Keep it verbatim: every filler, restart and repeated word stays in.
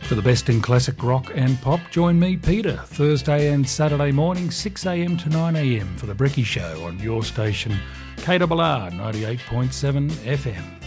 For the best in classic rock and pop, join me, Peter, Thursday and Saturday morning, six a m to nine a m for The Brekkie Show on your station, K R R ninety-eight point seven F M.